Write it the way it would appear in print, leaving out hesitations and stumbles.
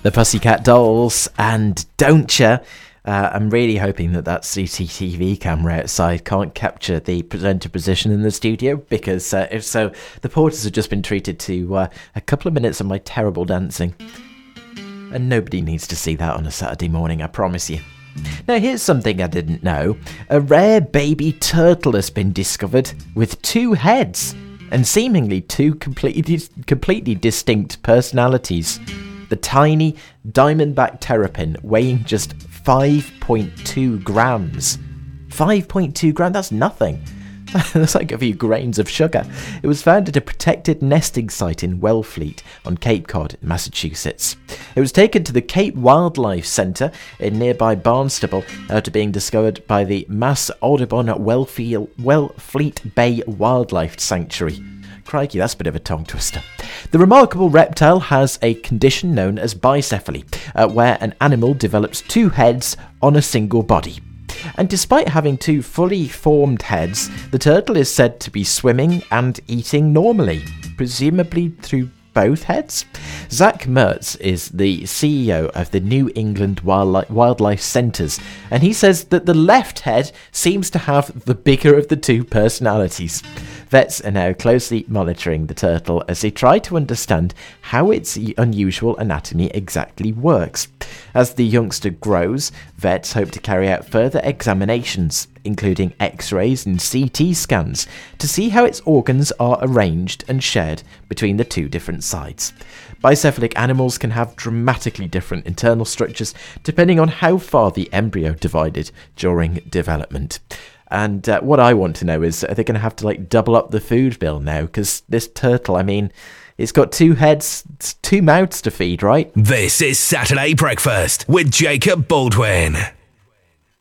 The Pussycat Dolls and Don't Ya. I'm really hoping that CCTV camera outside can't capture the presenter position in the studio, because if so, the porters have just been treated to a couple of minutes of my terrible dancing. And nobody needs to see that on a Saturday morning, I promise you. Now here's something I didn't know. A rare baby turtle has been discovered with 2 heads and seemingly 2 completely distinct personalities. The tiny diamondback terrapin, weighing just 5.2 grams. 5.2 grams, that's nothing. That's like a few grains of sugar. It was found at a protected nesting site in Wellfleet on Cape Cod, Massachusetts. It was taken to the Cape Wildlife Centre in nearby Barnstable after being discovered by the Mass Audubon Wellfleet Bay Wildlife Sanctuary. Crikey, that's a bit of a tongue twister. The remarkable reptile has a condition known as bicephaly, where an animal develops 2 heads on a single body. And despite having 2 fully formed heads, the turtle is said to be swimming and eating normally, presumably through both heads. Zach Mertz is the CEO of the New England Wildlife Centres, and he says that the left head seems to have the bigger of the 2 personalities. Vets are now closely monitoring the turtle as they try to understand how its unusual anatomy exactly works. As the youngster grows, vets hope to carry out further examinations, including X-rays and CT scans, to see how its organs are arranged and shared between the 2 different sides. Bicephalic animals can have dramatically different internal structures depending on how far the embryo divided during development. And what I want to know is, are they going to have to double up the food bill now? Because this turtle, it's got 2 heads, 2 mouths to feed, right? This is Saturday Breakfast with Jacob Baldwin.